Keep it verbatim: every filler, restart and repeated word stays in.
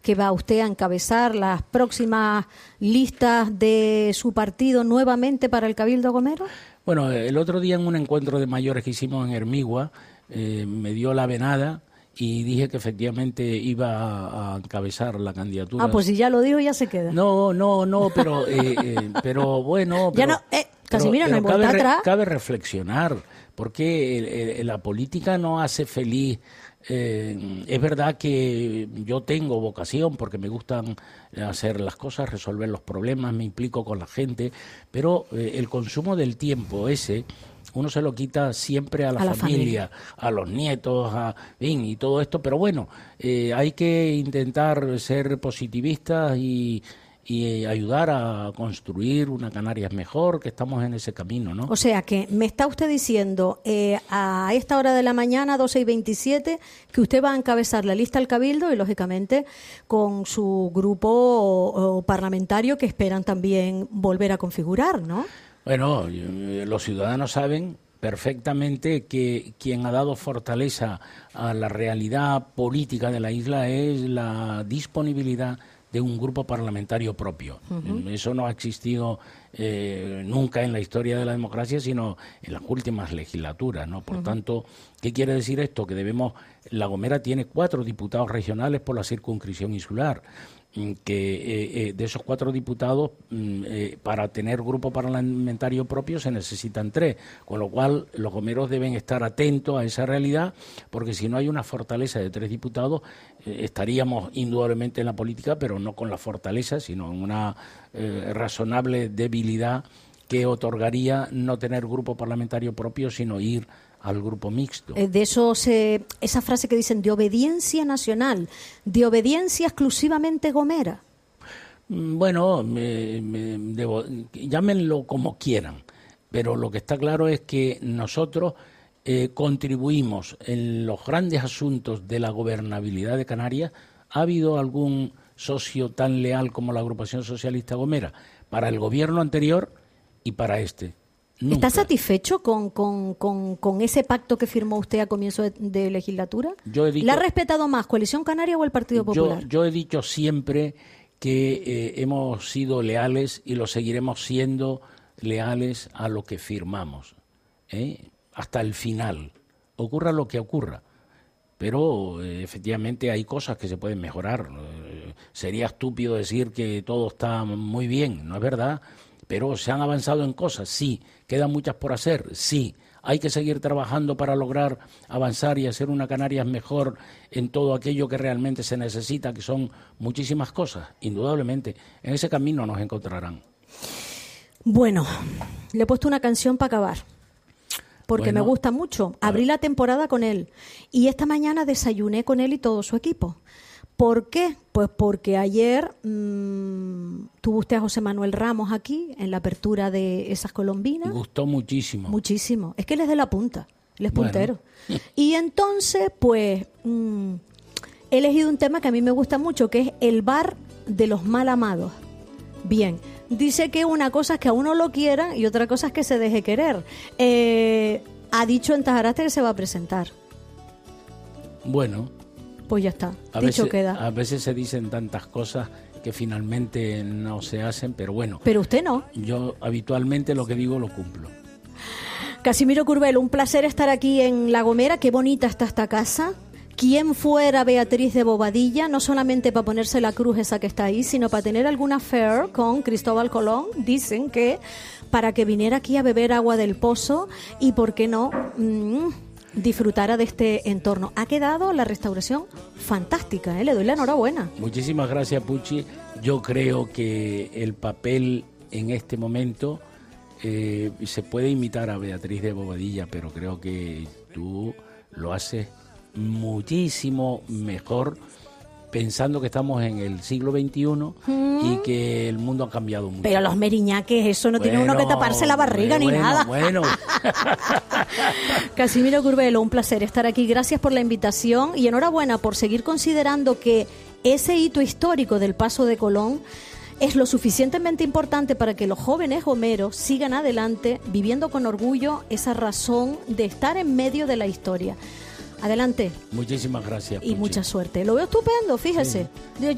que va usted a encabezar las próximas listas de su partido nuevamente para el Cabildo Gomero? Bueno, el otro día en un encuentro de mayores que hicimos en Hermigua, eh, me dio la venada y dije que efectivamente iba a, a encabezar la candidatura. Ah, pues si ya lo dijo, ya se queda. No, no, no, pero eh, eh, pero bueno... ya pero, no, eh, Casimiro, pero, no hay pero vuelta cabe, atrás. Cabe reflexionar, porque el, el, la política no hace feliz. Eh, es verdad que yo tengo vocación porque me gustan hacer las cosas, resolver los problemas, me implico con la gente, pero eh, el consumo del tiempo ese... uno se lo quita siempre a la, a la familia, familia, a los nietos, a, bien, y todo esto, pero bueno, eh, hay que intentar ser positivistas y, y ayudar a construir una Canarias mejor, que estamos en ese camino, ¿no? O sea que me está usted diciendo eh, a esta hora de la mañana, doce y veintisiete, que usted va a encabezar la lista al Cabildo y, lógicamente, con su grupo o, o parlamentario que esperan también volver a configurar, ¿no? Bueno, los ciudadanos saben perfectamente que quien ha dado fortaleza a la realidad política de la isla es la disponibilidad de un grupo parlamentario propio. Uh-huh. Eso no ha existido eh, nunca en la historia de la democracia, sino en las últimas legislaturas, ¿no? Por uh-huh. tanto, ¿qué quiere decir esto? Que debemos... La Gomera tiene cuatro diputados regionales por la circunscripción insular, que eh, eh, de esos cuatro diputados, eh, para tener grupo parlamentario propio se necesitan tres, con lo cual los gomeros deben estar atentos a esa realidad, porque si no hay una fortaleza de tres diputados, eh, estaríamos indudablemente en la política, pero no con la fortaleza, sino en una eh, razonable debilidad que otorgaría no tener grupo parlamentario propio, sino ir al grupo mixto. De eso se, esa frase que dicen de obediencia nacional, de obediencia exclusivamente gomera. Bueno, me, me, debo, llámenlo como quieran, pero lo que está claro es que nosotros eh, contribuimos en los grandes asuntos de la gobernabilidad de Canarias. ¿Ha habido algún socio tan leal como la Agrupación Socialista Gomera? Para el gobierno anterior y para este. Nunca. ¿Está satisfecho con, con, con, con ese pacto que firmó usted a comienzo de, de legislatura? Yo he dicho, ¿La ha respetado más Coalición Canaria o el Partido Popular? Yo, yo he dicho siempre que eh, hemos sido leales y lo seguiremos siendo leales a lo que firmamos, ¿eh? Hasta el final, ocurra lo que ocurra. Pero eh, efectivamente hay cosas que se pueden mejorar. Eh, sería estúpido decir que todo está muy bien, no es verdad. Pero se han avanzado en cosas, sí. Quedan muchas por hacer, sí. Hay que seguir trabajando para lograr avanzar y hacer una Canarias mejor en todo aquello que realmente se necesita, que son muchísimas cosas, indudablemente. En ese camino nos encontrarán. Bueno, le he puesto una canción para acabar, porque bueno, me gusta mucho. Abrí la temporada con él y esta mañana desayuné con él y todo su equipo. ¿Por qué? Pues porque ayer mmm, tuvo usted a José Manuel Ramos aquí en la apertura de esas colombinas. Gustó muchísimo. Muchísimo. Es que él es de la punta, él es bueno. puntero. Y entonces, pues, mmm, he elegido un tema que a mí me gusta mucho, que es el bar de los mal amados. Bien, dice que una cosa es que a uno lo quiera y otra cosa es que se deje querer. Eh, ha dicho en Tajaraste que se va a presentar. Bueno. Pues ya está, a dicho veces, queda. A veces se dicen tantas cosas que finalmente no se hacen, pero bueno. Pero usted no. Yo habitualmente lo que digo lo cumplo. Casimiro Curbelo, un placer estar aquí en La Gomera. Qué bonita está esta casa. ¿Quién fuera Beatriz de Bobadilla? No solamente para ponerse la cruz esa que está ahí, sino para tener alguna affair con Cristóbal Colón. Dicen que para que viniera aquí a beber agua del pozo y, ¿por qué no?, mmm, disfrutara de este entorno. Ha quedado la restauración fantástica, ¿eh? Le doy la enhorabuena. Muchísimas gracias, Puchi. Yo creo que el papel en este momento eh, se puede imitar a Beatriz de Bobadilla, pero creo que tú lo haces muchísimo mejor, pensando que estamos en el siglo veintiuno mm. y que el mundo ha cambiado mucho. Pero los meriñaques, eso no bueno, tiene uno que taparse la barriga bueno, ni nada. Bueno. Casimiro Curbelo, un placer estar aquí. Gracias por la invitación y enhorabuena por seguir considerando que ese hito histórico del Paso de Colón es lo suficientemente importante para que los jóvenes gomeros sigan adelante viviendo con orgullo esa razón de estar en medio de la historia. Adelante. Muchísimas gracias. Y Puchi. mucha suerte. Lo veo estupendo, fíjese. Sí.